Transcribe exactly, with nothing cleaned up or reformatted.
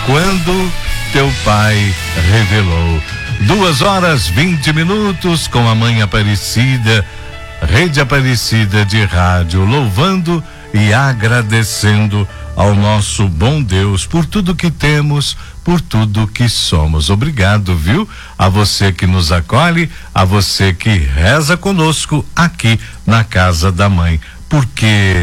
quando teu pai revelou. Duas horas vinte minutos com a Mãe Aparecida, Rede Aparecida de Rádio, louvando e agradecendo ao nosso bom Deus por tudo que temos, por tudo que somos. Obrigado, viu? A você que nos acolhe, a você que reza conosco aqui na Casa da Mãe, porque